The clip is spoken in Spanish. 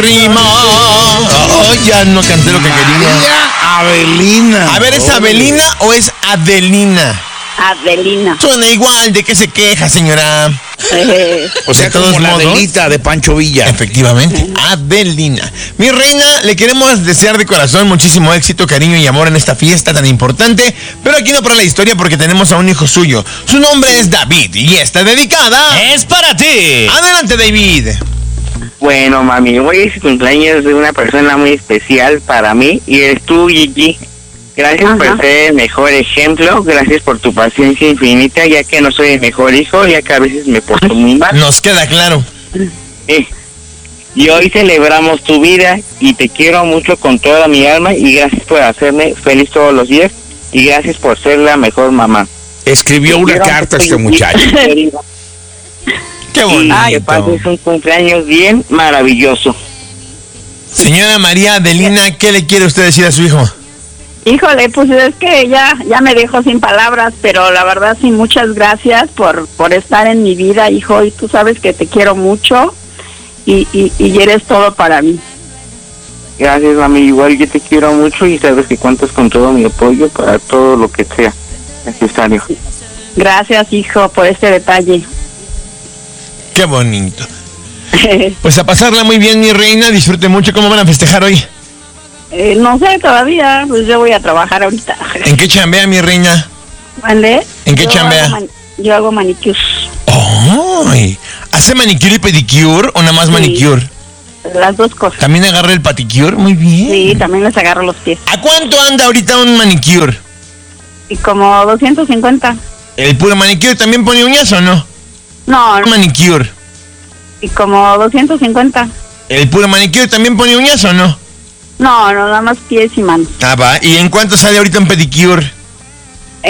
Rima. Oh, ya no canté lo que quería. Adelina. A ver, ¿es Abelina o es Adelina? Adelina. Suena igual, ¿de qué se queja, señora? O sea, de todos como la modos, Adelita de Pancho Villa. Efectivamente, Adelina. Mi reina, le queremos desear de corazón muchísimo éxito, cariño y amor en esta fiesta tan importante, pero aquí no para la historia porque tenemos a un hijo suyo. Su nombre es David y está dedicada. ¡Es para ti! Adelante, David. Bueno, mami, hoy es cumpleaños de una persona muy especial para mí y eres tú, Gigi. Gracias por ser el mejor ejemplo, gracias por tu paciencia infinita, ya que no soy el mejor hijo, ya que a veces me porto muy mal. Nos queda claro. Y hoy celebramos tu vida y te quiero mucho con toda mi alma y gracias por hacerme feliz todos los días y gracias por ser la mejor mamá. Escribió una carta este muchacho. Qué bonito. Que pases un cumpleaños bien maravilloso. Señora María Adelina, ¿qué le quiere usted decir a su hijo? Híjole, pues es que ya me dejó sin palabras, pero la verdad sí, muchas gracias por estar en mi vida, hijo, y tú sabes que te quiero mucho y eres todo para mí. Gracias, mami, igual yo te quiero mucho y sabes que cuentas con todo mi apoyo para todo lo que sea necesario. Gracias, hijo, por este detalle. Qué bonito. Pues a pasarla muy bien, mi reina, disfrute mucho. ¿Cómo van a festejar hoy? No sé todavía, pues yo voy a trabajar ahorita. ¿En qué chambea, mi reina? ¿Vale? ¿En qué chambea? Yo hago manicure. ¡Ay! ¿Hace manicure y pedicure o nada más manicure? Las dos cosas. ¿También agarra el paticure? Muy bien. Sí, también les agarro los pies. ¿A cuánto anda ahorita un manicure? Y como 250. ¿El puro manicure también pone uñas o no? No. Manicure. Y como 250. ¿El puro manicure también pone uñas o no? No, nada más pies y manos. Ah, va. ¿Y en cuánto sale ahorita un pedicure?